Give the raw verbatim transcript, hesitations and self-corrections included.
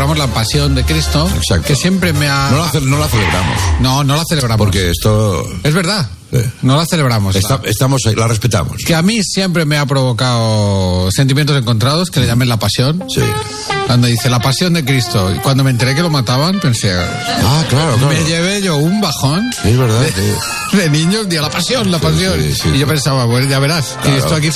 celebramos la Pasión de Cristo. Exacto. Que siempre me ha... No la, ce- no la celebramos. No, no la celebramos. Porque esto... Es verdad. Eh. No la celebramos. Está, la... estamos ahí, la respetamos. Que a mí siempre me ha provocado sentimientos encontrados, que le llamen la Pasión. Sí. Cuando dice la Pasión de Cristo. Y cuando me enteré que lo mataban, pensé... Ah, claro, claro. Me llevé yo un bajón. Es verdad. De, Sí. de niño, un día la Pasión, la Pasión. sí, sí. Y yo pensaba, bueno, ya verás, que Claro. esto aquí